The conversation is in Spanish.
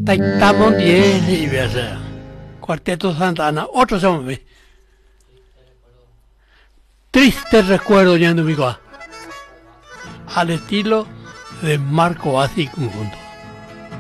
Estamos 10 y voy a hacer Cuarteto Santa Ana, otro se me triste recuerdo yendo mi al estilo de Marco Así conjunto.